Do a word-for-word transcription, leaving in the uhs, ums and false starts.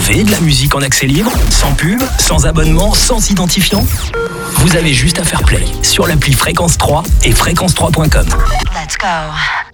avez de la musique en accès libre, sans pub, sans abonnement, sans identifiant? Vous avez juste à faire play sur l'appli Fréquence trois et fréquence trois point com. Let's go.